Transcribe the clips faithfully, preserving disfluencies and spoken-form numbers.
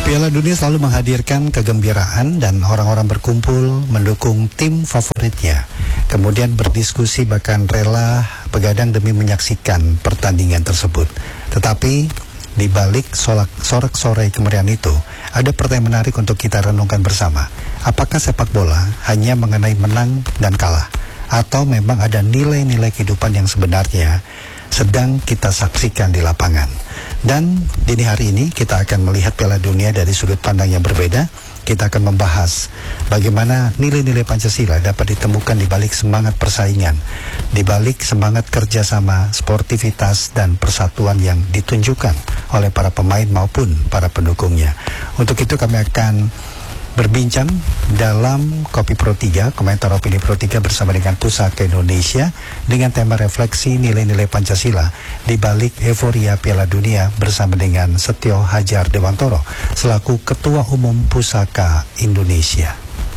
Piala Dunia selalu menghadirkan kegembiraan dan orang-orang berkumpul mendukung tim favoritnya. Kemudian berdiskusi bahkan rela begadang demi menyaksikan pertandingan tersebut. Tetapi di balik sorak-sorai kemeriahan itu, ada pertanyaan menarik untuk kita renungkan bersama. Apakah sepak bola hanya mengenai menang dan kalah? Atau memang ada nilai-nilai kehidupan yang sebenarnya sedang kita saksikan di lapangan? Dan dini hari ini kita akan melihat Piala Dunia dari sudut pandang yang berbeda. Kita akan membahas bagaimana nilai-nilai Pancasila dapat ditemukan di balik semangat persaingan, di balik semangat kerjasama, sportivitas, dan persatuan yang ditunjukkan oleh para pemain maupun para pendukungnya. Untuk itu kami akan berbincang dalam Kopi Pro tiga, komentar opini Pro tiga bersama dengan Pusaka Indonesia dengan tema refleksi nilai-nilai Pancasila di balik euforia Piala Dunia bersama dengan Setio Hadjar Dewantoro selaku Ketua Umum Pusaka Indonesia.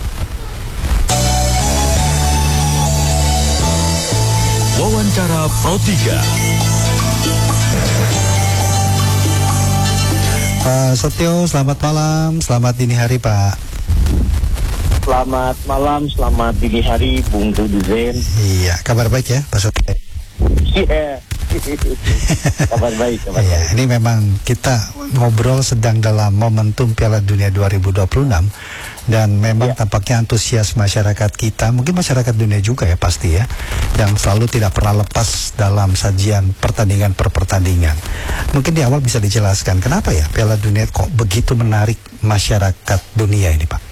Wawancara Pro tiga. Pak Setio, selamat malam, selamat dini hari Pak. Selamat malam, selamat dini hari, Bung Rudi Zain. Iya, kabar baik ya Pak Setio? Iya, kabar baik, kabar iya, baik. Ini memang kita ngobrol sedang dalam momentum Piala Dunia dua ribu dua puluh enam. Dan memang ya, tampaknya antusias masyarakat kita, mungkin masyarakat dunia juga ya pasti ya, yang selalu tidak pernah lepas dalam sajian pertandingan per pertandingan. Mungkin di awal bisa dijelaskan kenapa ya Piala Dunia kok begitu menarik masyarakat dunia ini Pak?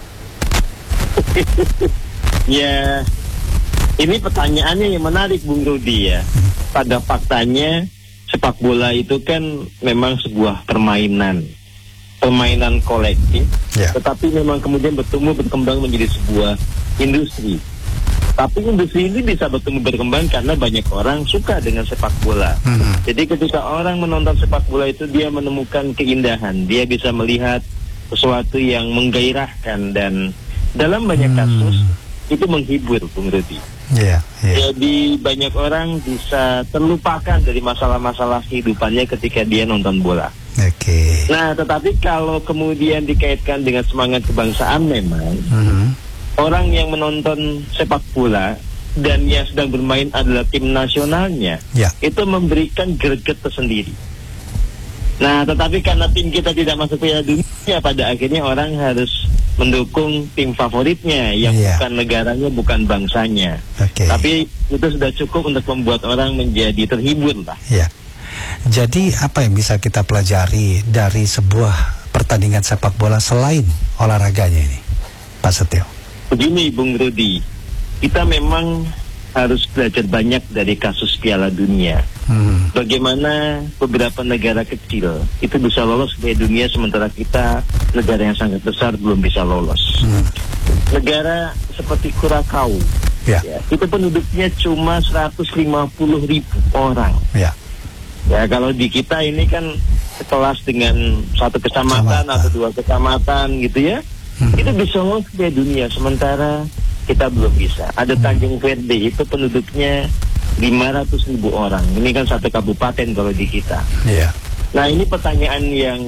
Ya, ini pertanyaannya yang menarik Bung Rudi ya. Hmm. Pada faktanya sepak bola itu kan memang sebuah permainan. Permainan kolektif, yeah. Tetapi memang kemudian bertumbuh berkembang menjadi sebuah industri. Tapi industri ini bisa bertumbuh berkembang karena banyak orang suka dengan sepak bola. Mm-hmm. Jadi ketika orang menonton sepak bola itu dia menemukan keindahan, dia bisa melihat sesuatu yang menggairahkan dan dalam banyak kasus mm. itu menghibur, Bung Rudi. Yeah, yeah. Jadi banyak orang bisa terlupakan dari masalah-masalah kehidupannya ketika dia nonton bola. Oke. Okay. Nah, tetapi kalau kemudian dikaitkan dengan semangat kebangsaan memang uh-huh. orang yang menonton sepak bola dan yang sedang bermain adalah tim nasionalnya, yeah. itu memberikan greget tersendiri. Nah, tetapi karena tim kita tidak masuk Piala Dunia, pada akhirnya orang harus mendukung tim favoritnya yang yeah. bukan negaranya, bukan bangsanya. Okay. Tapi itu sudah cukup untuk membuat orang menjadi terhibur lah. Yeah. Jadi apa yang bisa kita pelajari dari sebuah pertandingan sepak bola selain olahraganya ini, Pak Setio? Begini Bung Rudi, kita memang harus belajar banyak dari kasus Piala Dunia. Hmm. Bagaimana beberapa negara kecil itu bisa lolos ke dunia sementara kita negara yang sangat besar belum bisa lolos. Hmm. Negara seperti Kurakau, ya. Ya, itu penduduknya cuma seratus lima puluh ribu orang. Ya. Ya kalau di kita ini kan sekelas dengan satu kecamatan atau dua kecamatan gitu ya, hmm. itu bisa lolos ke dunia sementara kita belum bisa. Ada Tanjung Verde itu penduduknya lima ratus ribu orang. Ini kan satu kabupaten kalau di kita. Yeah. Nah ini pertanyaan yang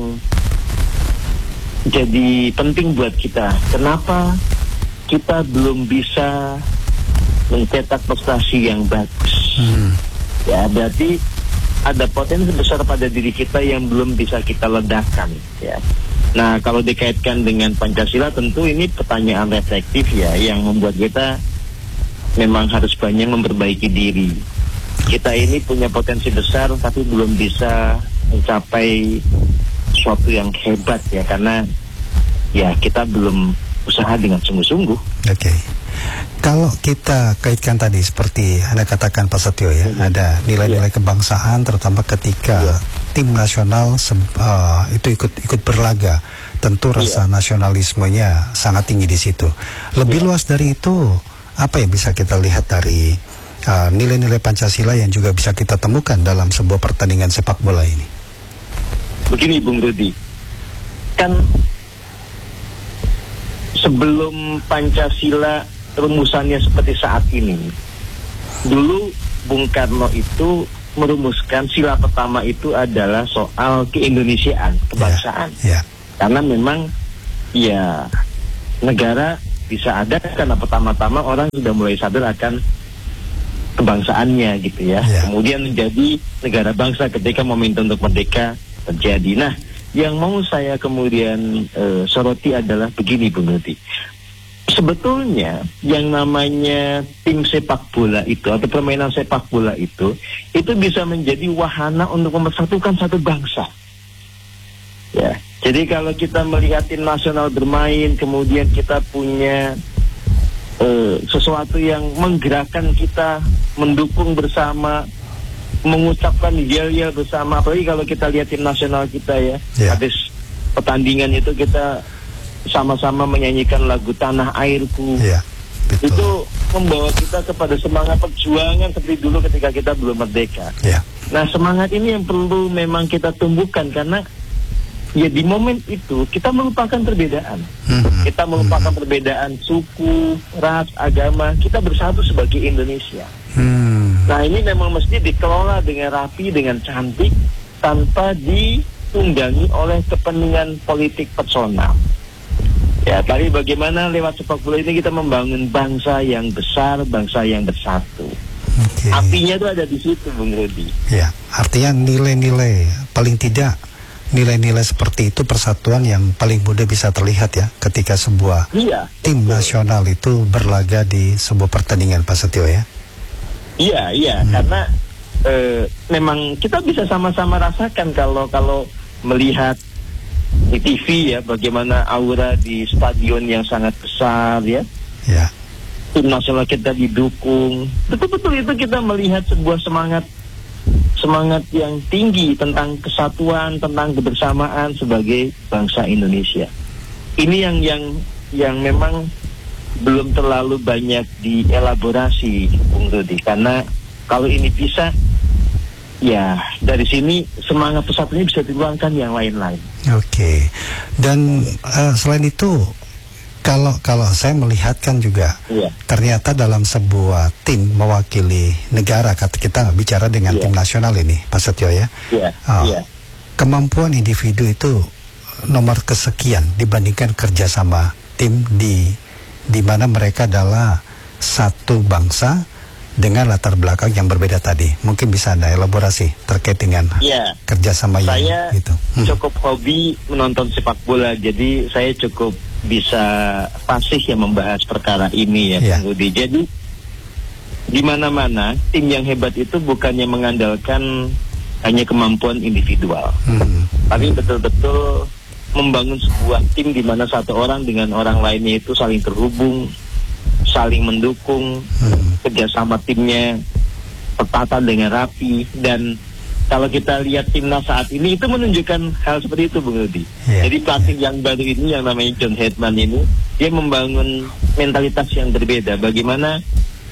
jadi penting buat kita. Kenapa kita belum bisa mencetak prestasi yang bagus? Hmm. Ya berarti ada potensi besar pada diri kita yang belum bisa kita ledakan ya. Nah kalau dikaitkan dengan Pancasila tentu ini pertanyaan reflektif ya, yang membuat kita memang harus banyak memperbaiki diri. Kita ini punya potensi besar tapi belum bisa mencapai sesuatu yang hebat ya, karena ya kita belum usaha dengan sungguh-sungguh. Oke. Okay. Kalau kita kaitkan tadi seperti Anda katakan Pak Setio ya, hmm. ada nilai-nilai yeah. kebangsaan terutama ketika yeah. tim nasional uh, itu ikut ikut berlaga, tentu rasa yeah. nasionalismenya sangat tinggi di situ. Lebih yeah. luas dari itu, apa yang bisa kita lihat dari uh, nilai-nilai Pancasila yang juga bisa kita temukan dalam sebuah pertandingan sepak bola ini? Begini Bung Rudi, kan sebelum Pancasila rumusannya seperti saat ini, dulu Bung Karno itu merumuskan sila pertama itu adalah soal keindonesiaan, kebangsaan. Yeah, yeah. Karena memang ya negara bisa ada karena pertama-tama orang sudah mulai sadar akan kebangsaannya gitu ya. Yeah. Kemudian menjadi negara bangsa ketika momentum untuk merdeka terjadi. Nah, yang mau saya kemudian uh, soroti adalah begini Bung Rudi. Sebetulnya yang namanya tim sepak bola itu atau permainan sepak bola itu itu bisa menjadi wahana untuk mempersatukan satu bangsa. Ya, jadi kalau kita melihat tim nasional bermain, kemudian kita punya uh, sesuatu yang menggerakkan kita, mendukung bersama, mengucapkan yel-yel bersama. Apalagi kalau kita lihat tim nasional kita ya, yeah. habis pertandingan itu kita sama-sama menyanyikan lagu Tanah Airku. Yeah, betul. Itu membawa kita kepada semangat perjuangan seperti dulu ketika kita belum merdeka. Yeah. Nah, semangat ini yang perlu memang kita tumbuhkan karena ya di momen itu kita melupakan perbedaan. Mm-hmm. Kita melupakan mm-hmm. perbedaan suku, ras, agama. Kita bersatu sebagai Indonesia. Mm. Nah, ini memang mesti dikelola dengan rapi, dengan cantik, tanpa ditunggangi oleh kepentingan politik personal. Ya, tapi bagaimana lewat sepak bola ini kita membangun bangsa yang besar, bangsa yang bersatu. Okay. Apinya itu ada di situ, Bung Rudi. Ya, artinya nilai-nilai, paling tidak nilai-nilai seperti itu persatuan yang paling mudah bisa terlihat ya ketika sebuah iya, tim betul. nasional itu berlaga di sebuah pertandingan, Pak Setio ya. Iya, iya, hmm. karena e, memang kita bisa sama-sama rasakan kalau kalau melihat di T V ya, bagaimana aura di stadion yang sangat besar ya. Ya. Tim nasional kita didukung. Betul-betul itu kita melihat sebuah semangat semangat yang tinggi tentang kesatuan, tentang kebersamaan sebagai bangsa Indonesia. Ini yang yang yang memang belum terlalu banyak dielaborasi, Bung Rudi, karena kalau ini bisa, ya dari sini semangat persatunya bisa dituangkan yang lain-lain. Oke, okay. Dan uh, selain itu, kalau kalau saya melihatkan juga, yeah. ternyata dalam sebuah tim mewakili negara, kata kita bicara dengan yeah. tim nasional ini, Pak Setio ya, yeah. Uh, yeah. kemampuan individu itu nomor kesekian dibandingkan kerjasama tim di di mana mereka adalah satu bangsa dengan latar belakang yang berbeda tadi. Mungkin bisa Anda elaborasi terkait dengan ya, kerjasama yang saya gitu. Hmm. cukup hobi menonton sepak bola, jadi saya cukup bisa fasih ya membahas perkara ini ya, ya. Bung Rudi. Jadi di mana-mana tim yang hebat itu bukannya mengandalkan hanya kemampuan individual, hmm. tapi betul-betul membangun sebuah tim di mana satu orang dengan orang lainnya itu saling terhubung, saling mendukung, hmm. kerjasama timnya tertata dengan rapi. Dan kalau kita lihat timnas saat ini itu menunjukkan hal seperti itu, Bung Rudi. Yeah. Jadi pelatih yeah. yang baru ini yang namanya John Hedman ini, dia membangun mentalitas yang berbeda. Bagaimana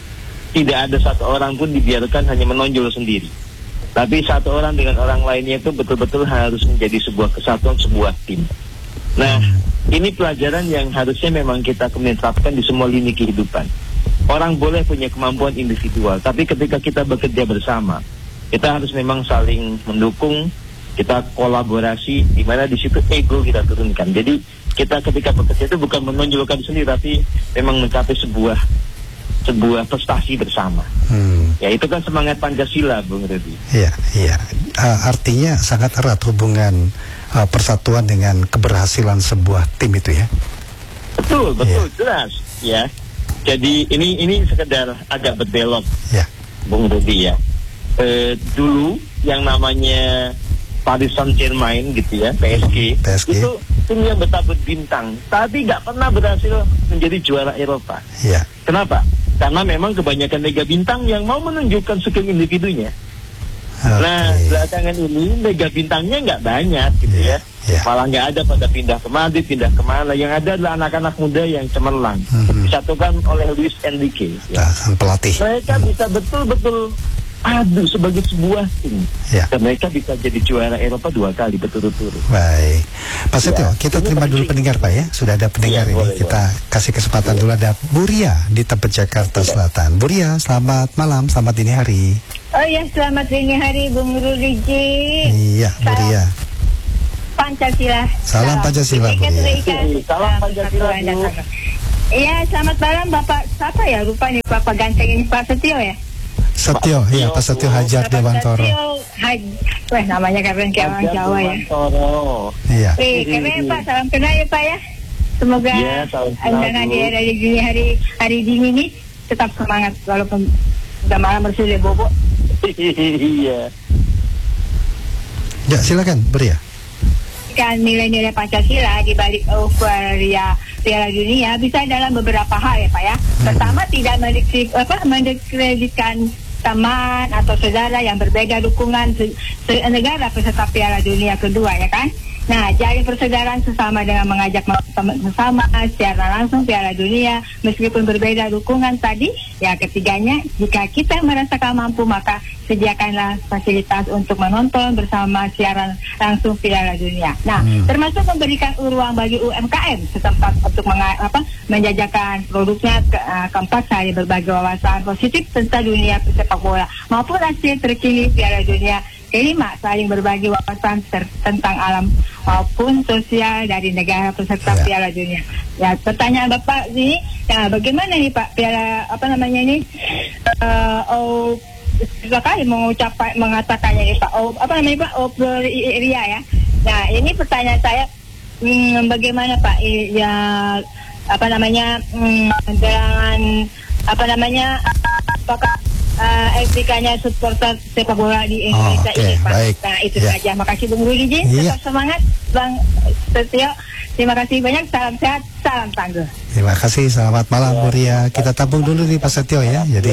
tidak ada satu orang pun dibiarkan hanya menonjol sendiri, tapi satu orang dengan orang lainnya itu betul-betul harus menjadi sebuah kesatuan, sebuah tim. Nah, ini pelajaran yang harusnya memang kita kemudian terapkan di semua lini kehidupan. Orang boleh punya kemampuan individual, tapi ketika kita bekerja bersama, kita harus memang saling mendukung, kita kolaborasi, di mana di situ ego kita turunkan. Jadi kita ketika bekerja itu bukan menonjolkan sendiri, tapi memang mencapai sebuah sebuah prestasi bersama. Hmm. Ya, itu kan semangat Pancasila, Bung Rudi. Iya, iya. Uh, artinya sangat erat hubungan uh, persatuan dengan keberhasilan sebuah tim itu ya. Betul, betul, yeah. jelas. Ya. Jadi ini ini sekedar agak berbelok, yeah. Bung Rudi ya. E, dulu yang namanya Paris Saint-Germain gitu ya, P S G, P S G. Itu tim yang bertabur bintang, tapi nggak pernah berhasil menjadi juara Eropa. Yeah. Kenapa? Karena memang kebanyakan mega bintang yang mau menunjukkan skill individunya. Okay. Nah, belakangan ini mega bintangnya nggak banyak gitu yeah, ya. Yeah. Malah nggak ada pada pindah ke Madrid, pindah kemana. Yang ada adalah anak-anak muda yang cemerlang. Mm-hmm. Disatukan oleh Luis Enrique. Ya. Pelatih. Mereka mm. bisa betul-betul adu sebagai sebuah tim. Ya. Dan mereka bisa jadi juara Eropa dua kali berturut-turut. Baik, Pak Setio, ya, kita terima dulu pendengar Pak ya. Sudah ada pendengar ya, ini. Boleh, kita boleh. kasih kesempatan ya. dulu, ada Buria di Tebet, Jakarta ya. Selatan. Buria, selamat malam, selamat dini hari. Oh ya, selamat dini hari Bung Rudi. Iya, Buria. Pancasila. Salam Pancasila, Bu Ria. Salam Pancasila, Bu. Iya, selamat malam Bapak. Siapa ya? Lupa nih Bapak ganteng ini, Pak Setio ya? Setio, iya Pak Setio Hadjar Dewantoro. Setio Hadjar, wah namanya keren kayak orang Jawa ya. Iya. Wih, keren Pak, salam kenal ya Pak ya. Semoga ya, Anda dia dari gini hari hari dingin ini tetap semangat walaupun udah malam bersudah bobo. Iya. Ya, silakan, Bria. Kan nilai-nilai Pancasila di balik euforia Piala Dunia bisa dalam beberapa hal ya Pak ya. Pertama, tidak mendikri, apa, mendiskreditkan teman atau saudara yang berbeda dukungan se se negara peserta Piala Dunia kedua ya kan. Nah, jalin persaudaraan sesama dengan mengajak teman sesama secara langsung Piala Dunia meskipun berbeda dukungan tadi. Ya, ketiganya, jika kita merasakan mampu maka sediakanlah fasilitas untuk menonton bersama siaran langsung Piala Dunia. Nah, hmm. termasuk memberikan ruang bagi U M K M setempat untuk menga apa, menjajakan produknya ke, uh, keempat saling berbagi wawasan positif tentang dunia sepak bola maupun hasil terkini Piala Dunia. Kelima, saling berbagi wawasan tentang alam maupun sosial dari negara peserta ya. Piala Dunia. Ya, pertanyaan Bapak ini, ya bagaimana nih Pak Piala apa namanya ini? Uh, oh, sekali mengucap mengatakannya nih Pak. Oh, apa namanya Pak? Oh, Ria ya. Nah, ini pertanyaan saya, hmm, bagaimana Pak? Ya, apa namanya? Hmm, dengan apa namanya? Apakah Uh, etikanya supporter sepak bola di Indonesia oh, okay, ini Pak. Baik. Nah itu ya. saja. Makasih Bung Rudi, ya. tetap semangat Bang Setio. Terima kasih banyak. Salam sehat, salam tangguh. Terima kasih. Selamat malam Bu Ria. Kita tabung dulu nih Pak Setio ya. Jadi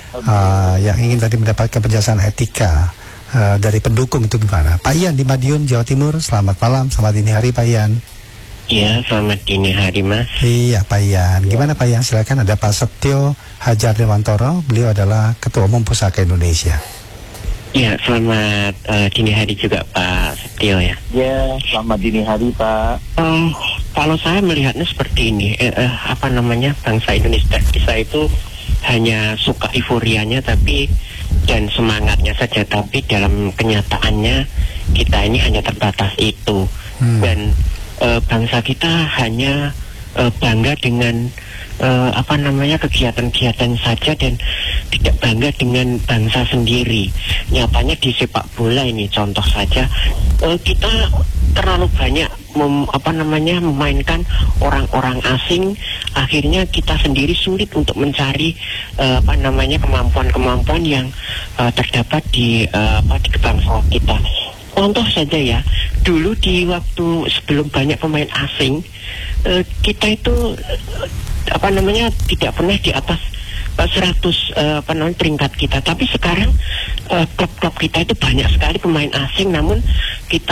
uh, yang ingin tadi mendapatkan penjelasan etika uh, dari pendukung itu gimana? Pak Ian di Madiun, Jawa Timur. Selamat malam. Selamat dini hari Pak Ian. Iya, selamat dini hari Mas. Iya Pak Ian. Gimana Pak Ian? Silakan, ada Pak Setio Hadjar Dewantoro. Beliau adalah Ketua Umum Pusaka Indonesia. Iya, selamat uh, dini hari juga Pak Setio ya. Ya, selamat dini hari Pak. Um, kalau saya melihatnya seperti ini, eh, eh, apa namanya, bangsa Indonesia kita itu hanya suka euforianya tapi dan semangatnya saja, tapi dalam kenyataannya kita ini hanya terbatas itu. Hmm. Dan Uh, bangsa kita hanya uh, bangga dengan uh, apa namanya kegiatan-kegiatan saja dan tidak bangga dengan bangsa sendiri. Nyatanya di sepak bola ini contoh saja, uh, kita terlalu banyak mem, apa namanya memainkan orang-orang asing, akhirnya kita sendiri sulit untuk mencari uh, apa namanya kemampuan-kemampuan yang uh, terdapat di uh, apa di kebangsaan kita. Contoh saja ya, dulu di waktu sebelum banyak pemain asing, eh, kita itu eh, apa namanya tidak pernah di atas eh, seratus eh, apa namanya peringkat kita. Tapi sekarang eh, klub-klub kita itu banyak sekali pemain asing, namun